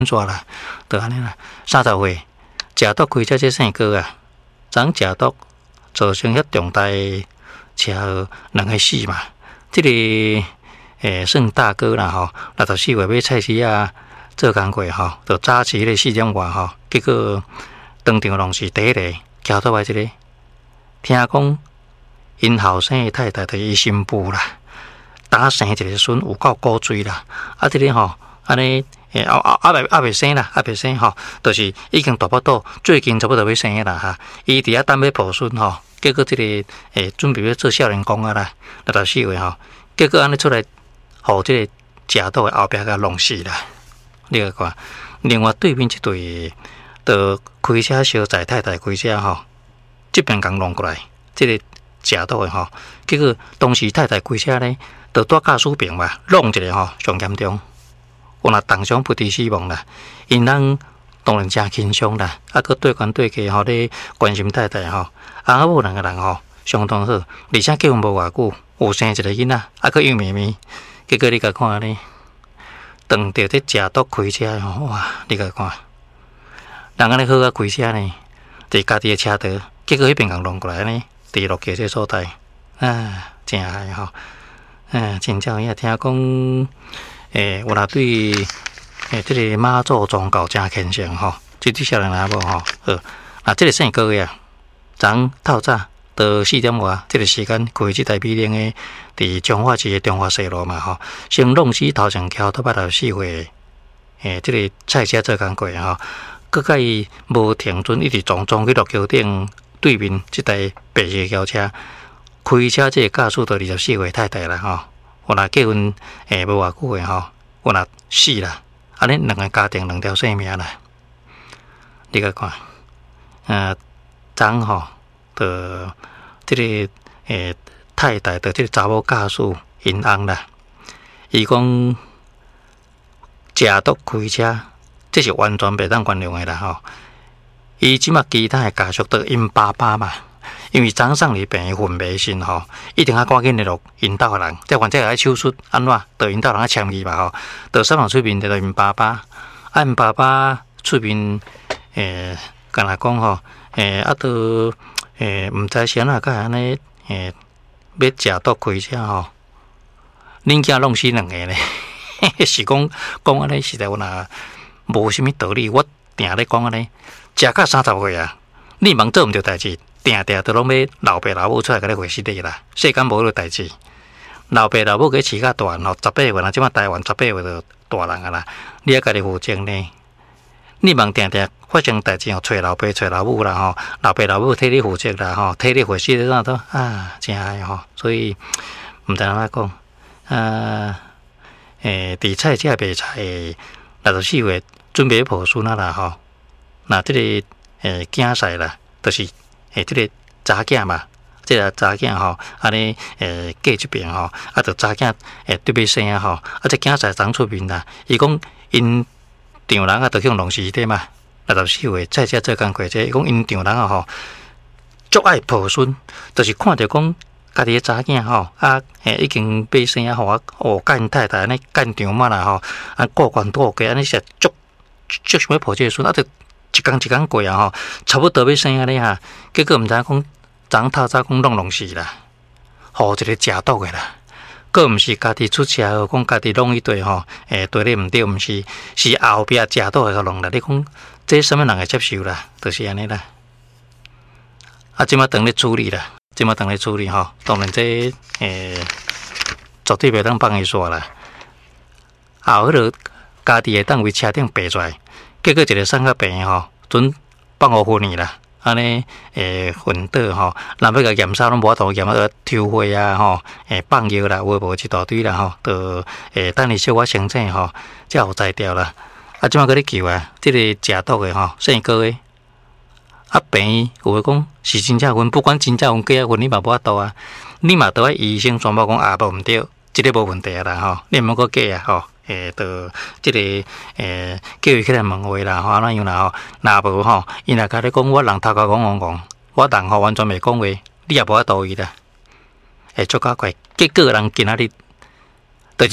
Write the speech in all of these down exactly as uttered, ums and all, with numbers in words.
抓啦，就安尼啦。三十岁食毒开车这生哥啊，昨食毒造成遐重大车祸，两个死嘛。这个诶算大哥啦吼，六十四岁买菜市啊做工过吼，就早起迄个四点外吼，结果当场弄死第一个桥头来这个，听讲因后生的太太就是伊新妇啦，打生一个孙有够古锥啦，啊这个吼安尼。诶，啊啊啊！未啊未生啦，啊未生吼，就是已经大腹肚，最近差不多要生啦哈。伊伫遐等要抱孙吼，结果这个诶准备要做少年宫啊啦，六十四岁吼，结果安尼出来，互这个食毒的后壁甲弄死啦。你个看，另外对面一对，就开车小载太太开车吼，这边刚弄过来，这个食毒的吼，结果当时太太开车咧，就带驾驶病嘛，弄一个吼上严重。有若当场不治死亡啦，因人当然真轻松啦，啊，佮对关对家吼咧关心太太吼，啊，某两个人吼相当好，而且结婚无偌久，有生一个囡仔，啊，佮幼绵绵，结果你甲看咧，当着咧食毒开车吼，哇，你甲看，人安尼好啊开车呢，伫家己的车道，结果迄边共弄过来呢，伫落街这所在，啊，真害吼，啊，真正影听讲。诶，我若对诶，这个妈祖宗教真虔诚吼，这啲少年人无吼，好，啊，这个生个月啊，昨透早到四点外，这个时间开这台美玲的，伫彰化市的中华西路嘛吼，先弄死头前桥头八十四岁，诶，这个菜车做工过吼，佮甲伊无停准，一直撞撞去落桥顶对面这台白色轿车，开车这个驾驶到二十四岁太太啦吼。有若结婚诶无偌久诶吼，有若死啦，安尼两个家庭两条性命啦。你甲看，呃，昨吼，的这个诶太太的这个查某驾驶因翁啦，伊讲食毒开车，这是完全袂当原谅诶啦吼。伊即马其他诶家属都因爸爸嘛。因为昨送哩病昏迷身吼，一定要赶紧联络引导人，即反正爱手术安怎，就引导人签字嘛吼，就上网出面就因爸爸，啊因爸爸出面诶，干若讲吼，诶啊都诶毋知是安怎甲安尼诶要食毒开车吼，恁囝弄死两个咧，是讲讲安尼实在有若无啥物道理，我定咧讲安尼，食到三十岁啊，你忙做毋着代志。定定都拢要老爸老母出来甲你回死你啦！世间无迄个代志，老爸老母给饲较大吼，十八岁啦，即马台湾十八岁就大人啊啦，你要家己负责呢。你忙定定发生代志吼，找老爸找老母啦吼，老爸老母替你负责啦吼，替你回死你那都啊，真害吼，所以毋知安怎讲啊？诶，伫菜车卖菜六十四岁准备抱孙啊啦吼，那即个诶囝婿啦，就是。诶，这个查囝嘛，这个查囝吼，安尼诶过这边吼，啊，就查囝诶对面生啊吼，啊，这囝才刚出面啦。伊讲因丈人啊，就向弄死的嘛，六十四岁菜车做工过者，伊讲因丈人啊吼，足爱抱孙，就是看着讲家己诶查囝吼，啊，诶已经买生啊吼，啊，哦，甲因太太安尼干丈嘛啦吼，啊，过关过过，安尼是足足想要抱这个孙，啊，就。一工一工过啊吼，差不多要生啊咧哈，结果毋知讲昨透早讲弄弄死啦，互一个食毒的啦，佫毋是家己出车祸，讲家己弄一对吼，诶，对咧毋对，毋是是后壁食毒的甲弄啦。你讲这什么人会接受啦？就是安尼啦。啊，即马当咧处理啦，即马当咧处理吼，当然这诶绝对袂当放伊煞啦。后迄落家己会当为车顶爬出来。结果一个送较病吼，准放互昏去啦，安尼诶昏倒吼，若要甲验啥拢无法度验啊，抽血啊吼，诶放药啦，有无一大堆啦吼，就诶等伊小可清醒吼，才有摘掉啦。啊，即马搁咧救啊，即、这个食毒的吼，生个诶，啊病有诶讲是真正昏，不管真正昏假昏，你嘛无法度啊，你嘛都爱医生宣布讲啊无毋对，即、这个无问题啦吼，你毋好搁假啊吼。诶，就即、这个诶，叫伊起来问话啦，吼，安怎样啦吼？若无吼，伊若甲你讲，我人头壳讲讲讲，我人吼完全袂讲话，你也无法度伊啦。诶，足够怪，结果人今仔日，就是昨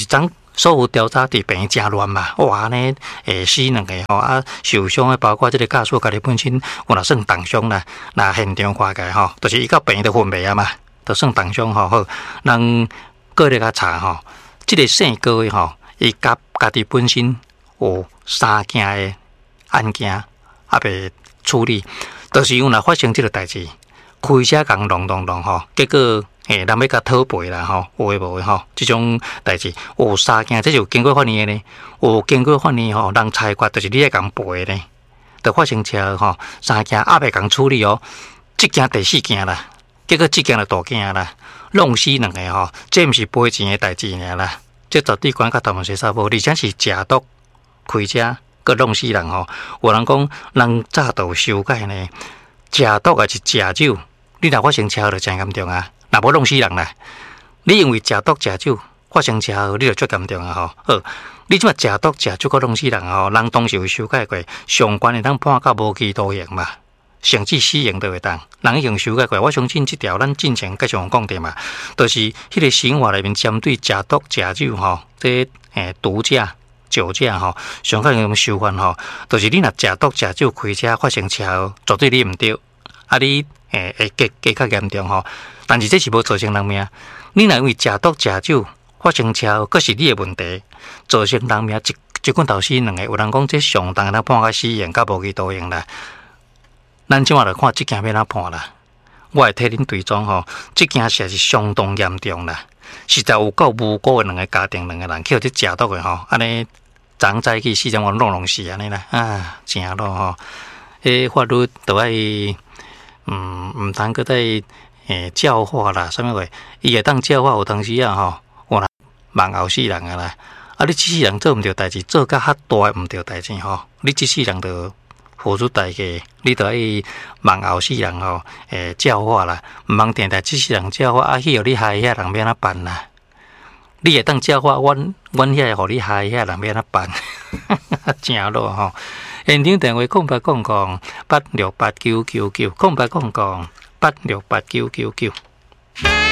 所有调查伫病院真乱嘛，哇呢，会死两个吼啊，受伤的包括即个家属家己本身，有若算重伤啦，那现场看起来吼，就是伊到病院都昏迷啊嘛，都算重伤吼好，人过来甲查吼，即、這个姓高的吼，伊家家己本身有三件的案件还未处理，就是有若发生即个代志，开车共弄弄弄吼，结果。诶，人要甲讨赔啦吼，有诶无诶吼，即种代志有三件，这就经过法院诶呢，有经过法院吼，人裁决就是你爱共赔呢，就发生车吼，三件还未共处理哦，即件第四件啦，结果即件就大件啦，弄死两个吼，这毋是赔钱诶代志尔啦，这绝对关甲他们洗衫无，而且是食毒开车，佮弄死人吼，有人讲人早都有修改呢，食毒也是食酒，你若发生车祸就真严重啊！若无弄死人啦！你因为食毒食酒发生车祸，你就足严重啊！吼，好，你即马食毒食酒，佮弄死人吼，人当时有修改过，上悬会当判到无期徒刑嘛，甚至死刑都会当。人已经修改过，我相信即条咱之前继续讲的嘛，就是迄个刑法里面针对食毒食酒吼，这诶毒驾、酒驾吼，上较用修法吼，就是你若食毒食酒开车发生车祸，绝对你毋对，啊你诶会加加较严重吼。但是这是无造成人命，你若因为食毒食酒发生车祸，佫是你的问题，造成人命一一棍头死两个。有人讲这上重咱判到死刑，甲无期徒刑啦。咱即马来看这件要哪判啦？我会替恁追踪吼，这件实在是相当严重啦，实在有够无辜的两个家庭，两个人去互这食毒的吼，安尼昨早起四点钟弄弄死安尼啦，啊，正咯吼，迄法律都爱，嗯，毋通搁再。诶，教化啦，啥物话？伊会当教化，有当时啊吼，有人盲后死人啊啦。啊，你即世人做毋对代志，做甲较大诶毋对代志吼，你即世人就付出代价，你着爱盲后死人吼，诶，教化啦，毋通定定即世人教化，啊，去互你害遐人要安怎办啦？你会当教化阮，阮遐互你害遐人要安怎办？正咯吼！现场电话空八空空八六八九九九空八空空。八六八九九九。